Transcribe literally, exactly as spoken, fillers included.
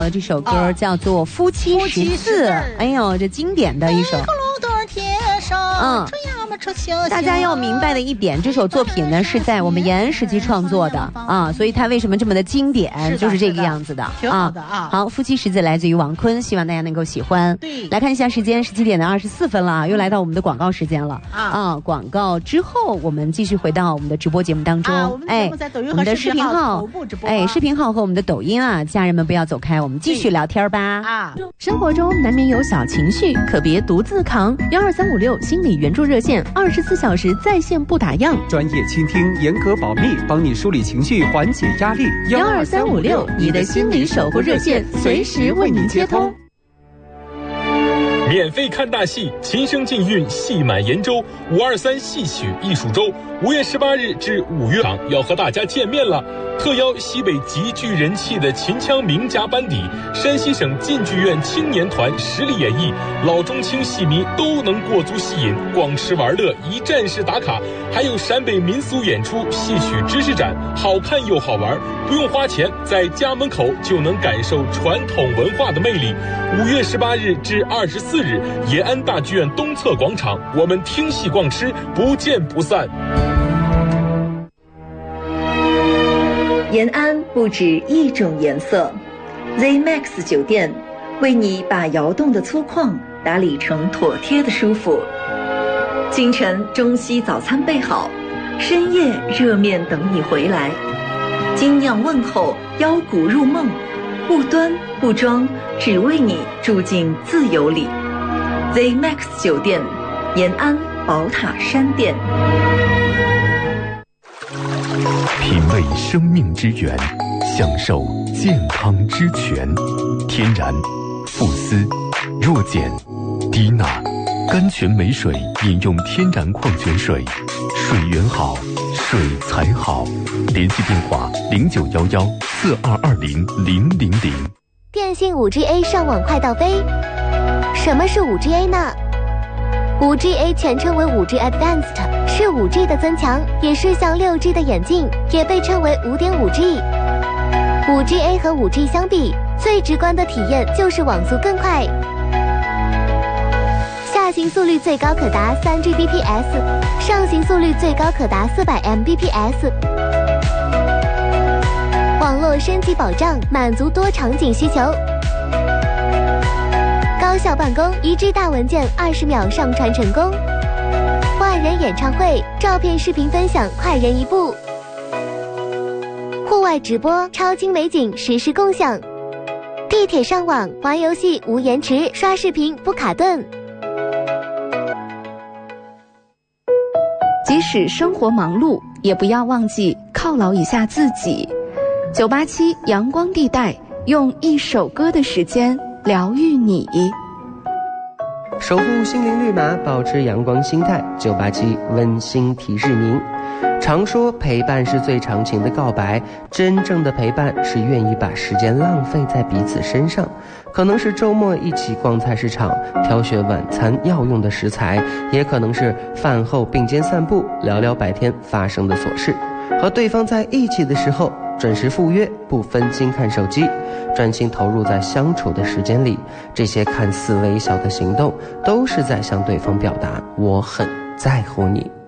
这首歌叫做《夫妻十四》，哎呦，这经典的一首。嗯，大家要明白的一点，这首作品呢是在我们延安时期创作的啊，所以它为什么这么的经典，就是这个样子的， 挺好的啊。 好，夫妻十字来自于王坤，希望大家能够喜欢。 对， 来看一下时间，十七点的二十四分了，又来到我们的广告时间了啊！啊，广告之后，我们继续回到我们的直播节目当中。 啊、我们节目在抖音和视频号同步直播、啊。 哎，视频号和我们的抖音啊，家人们不要走开，我们继续聊天吧。 啊， 生活中难免有小情绪，可别独自扛。幺二三五六心理援助热线，二十四小时在线不打烊， 专业倾听，严格保密，帮你梳理情绪，缓解压力。 幺二三五六，你的心理守护热线，随时为您接通。 免费看大戏，琴声尽韵，戏满延州。五二三戏曲艺术周，五月十八日至五月场要和大家见面了。特邀西北极具人气的秦腔名家班底，山西省晋剧院青年团实力演绎，老中青戏迷都能过足戏瘾，逛吃玩乐，一站式打卡。还有陕北民俗演出、戏曲知识展，好看又好玩，不用花钱，在家门口就能感受传统文化的魅力。五月十八日至二十四日，延安大剧院东侧广场，我们听戏逛吃，不见不散。 延安不止一种颜色 ，Z Max 酒店为你把窑洞的粗犷打理成妥帖的舒服。清晨中西早餐备好，深夜热面等你回来。精酿问候，腰鼓入梦，不端不装，只为你住进自由里。Z Max 酒店，延安宝塔山店。 品味生命之源，享受健康之泉。天然、富斯、弱碱、低钠，甘泉美水饮用天然矿泉水，水源好，水才好。联系电话零九幺幺四二二零零零零。 电信 五 G A 上网快到飞。什么是 五 G A 呢？ 五 G A 全称为 五 G Advanced， 是 五 G 的增强，也是向 六 G 的演进，也被称为 五点五 G。 五 G A 和 五 G 相比，最直观的体验就是网速更快，下行速率最高可达 三 G B P S， 上行速率最高可达四百 M B P S。 网络升级保障，满足多场景需求。高效办公，一 G 大文件二十秒上传成功。万人演唱会，照片视频分享快人一步。户外直播，超清美景实时共享。地铁上网玩游戏无延迟，刷视频不卡顿。 即使生活忙碌，也不要忘记犒劳一下自己。九八七阳光地带，用一首歌的时间疗愈你。 守护心灵绿码，保持阳光心态。九八七温馨提示您：常说陪伴是最长情的告白，真正的陪伴是愿意把时间浪费在彼此身上。可能是周末一起逛菜市场，挑选晚餐要用的食材，也可能是饭后并肩散步，聊聊白天发生的琐事。和对方在一起的时候，准时赴约，不分心看手机，专心投入在相处的时间里。这些看似微小的行动，都是在向对方表达我很在乎你。